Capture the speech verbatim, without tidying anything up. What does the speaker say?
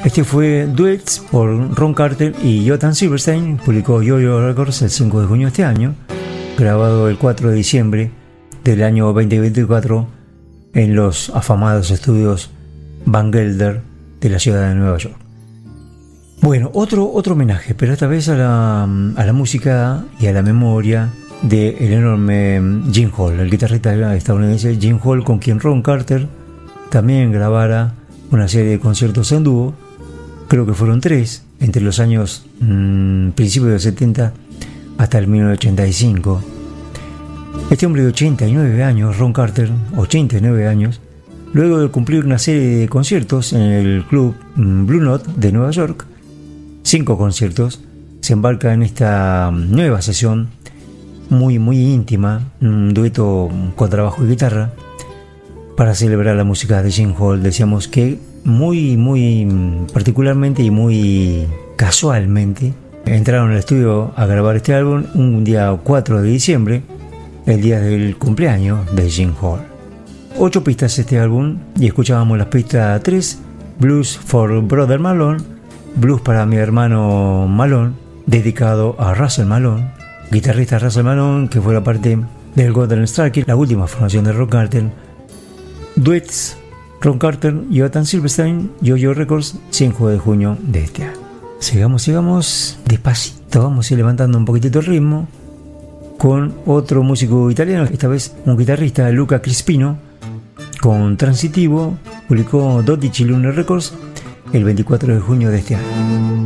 Este fue Duets por Ron Carter y Jotan Silverstein. Publicó Yo-Yo Records el cinco de junio de este año, grabado el cuatro de diciembre del año veinte veinticuatro en los afamados estudios Van Gelder de la ciudad de Nueva York. Bueno, otro, otro homenaje, pero esta vez a la, a la música y a la memoria del enorme Gene Hall, el guitarrista estadounidense Gene Hall, con quien Ron Carter también grabara una serie de conciertos en dúo. Creo que fueron tres, entre los años mmm, principios de los setenta hasta el mil novecientos ochenta y cinco. Este hombre de ochenta y nueve años, Ron Carter, ochenta y nueve años, luego de cumplir una serie de conciertos en el club Blue Note de Nueva York, cinco conciertos, se embarca en esta nueva sesión muy muy íntima, un dueto con trabajo de guitarra, para celebrar la música de Gene Hall. Decíamos que muy muy particularmente y muy casualmente entraron al estudio a grabar este álbum un día cuatro de diciembre, el día del cumpleaños de Gene Hall. Ocho pistas este álbum, y escuchábamos las pistas tres, Blues for Brother Malone, Blues para mi hermano Malone, dedicado a Russell Malone, guitarrista Russell Malone, que fue la parte del Golden Strike, la última formación de Ron Carter. Duets, Ron Carter y Jotan Silverstein, Yo-Yo Records, cinco de junio de este año. Sigamos, sigamos, despacito, vamos a ir levantando un poquitito el ritmo con otro músico italiano, esta vez un guitarrista, Luca Crispino, con Transitivo, publicó Dodici Lune Records el veinticuatro de junio de este año.